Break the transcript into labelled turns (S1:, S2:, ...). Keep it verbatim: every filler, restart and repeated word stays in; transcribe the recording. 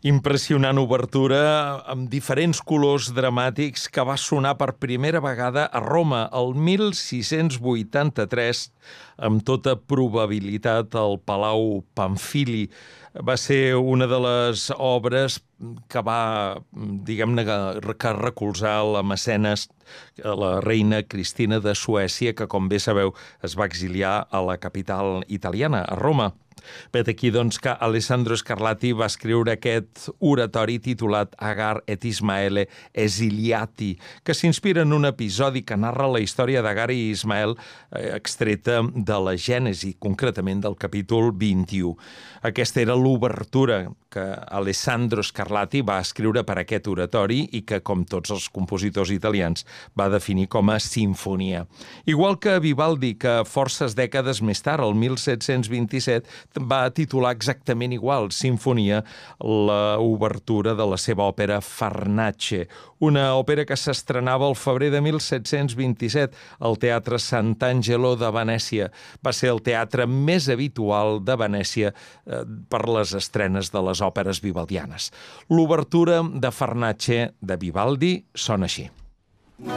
S1: Impressionant obertura amb diferents colors dramàtics que va sonar per primera vegada a Roma el mil sis-cents vuitanta-tres, amb tota probabilitat al Palau Pamfili. Va ser una de les obres que va, diguem-ne, que recolzar la mecenes, la reina Cristina de Suècia, que, com bé sabeu, es va exiliar a la capital italiana, a Roma. Vet aquí, doncs, que Alessandro Scarlatti va escriure aquest oratori titulat Agar et Ismaele esiliati, que s'inspira en un episodi que narra la història d'Agar i Ismael, eh, extreta de la Gènesi, concretament del capítol vint-i-u. Aquesta era l'obertura que Alessandro Scarlatti va escriure per aquest oratori i que, com tots els compositors italians, va definir com a sinfonia. Igual que Vivaldi, que forces dècades més tard, el mil set-cents vint-i-set, va titular exactament igual, Sinfonia, l'obertura de la seva òpera Farnace, una òpera que s'estrenava el febrer de mil set-cents vint-i-set al Teatre Sant'Angelo de Venècia. Va ser el teatre més habitual de Venècia eh, per les estrenes de les òperes vivaldianes. L'obertura de Farnace de Vivaldi sona així.